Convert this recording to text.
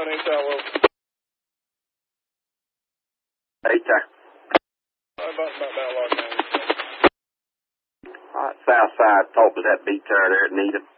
Wilson. Hey, sir. About Lock County. South side, talk to that beat there at Needham.